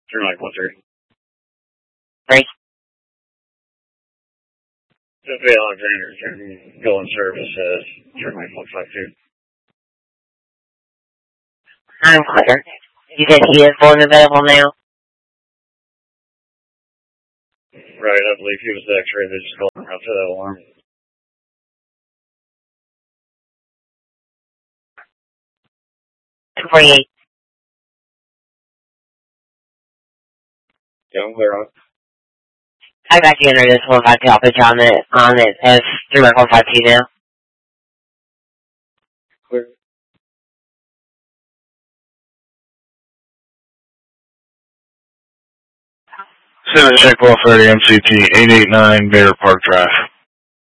Turn like 130. Right. Just be Alexander. Go in service. Turn like 152. I'm clear. You said he is fully available now? Right, I believe he was the X-ray that just called out to that alarm. $248. Yeah, I'm clear on it. I got you under this 152. I'll put you on it as 3-152 now. Clear. Senate check 1230 MCT 889 Bader Park Drive.